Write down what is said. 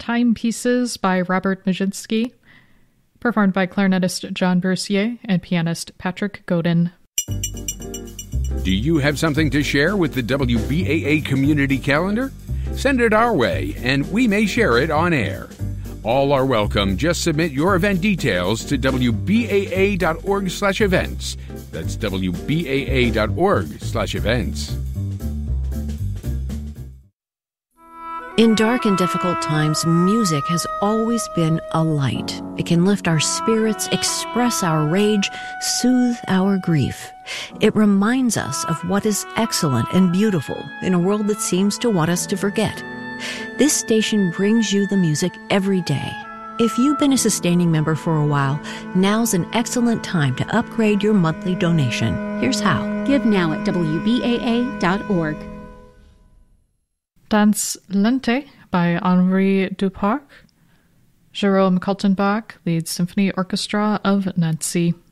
Timepieces by Robert Mizhinsky, performed by clarinetist John Bercier and pianist Patrick Godin. Do you have something to share with the WBAA community calendar? Send it our way, and we may share it on air. All are welcome. Just submit your event details to wbaa.org/events. That's wbaa.org/events. In dark and difficult times, music has always been a light. It can lift our spirits, express our rage, soothe our grief. It reminds us of what is excellent and beautiful in a world that seems to want us to forget. This station brings you the music every day. If you've been a sustaining member for a while, now's an excellent time to upgrade your monthly donation. Here's how. Give now at WBAA.org. Danse Lente by Henri Duparc. Jerome Kaltenbach leads Symphony Orchestra of Nancy.